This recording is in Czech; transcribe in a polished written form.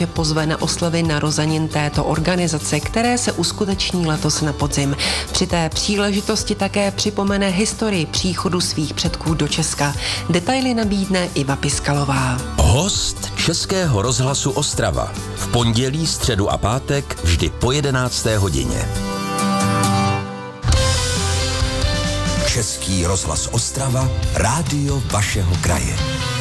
posluchače pozve na oslavy narozenin této organizace, které se uskuteční letos na podzim. Při té příležitosti také připomene historii příchodu svých předků do Česka. Detaily nabídne Iva Piskalová. Host Českého rozhlasu Ostrava. V pondělí, středu a pátek vždy po 11. hodině. Český rozhlas Ostrava, rádio vašeho kraje.